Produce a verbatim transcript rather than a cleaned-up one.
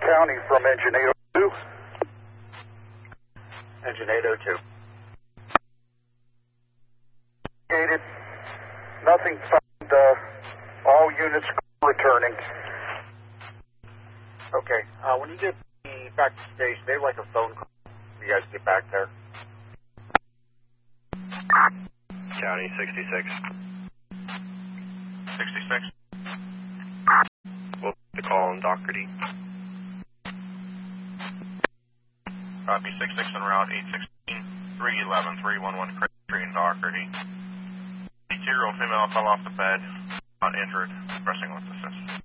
County from Engine eight oh two. Engine eight oh two. Gated. Nothing found. Uh, all units returning. Okay. Uh, when you get back to the station, they'd like a phone call. You guys get back there. County sixty-six. sixty-six. We'll put the call on Doherty. Copy six six en route eight sixteen, three eleven, three one one Craig Street in Doherty. The two-year-old female fell off the bed, not injured, pressing with assist.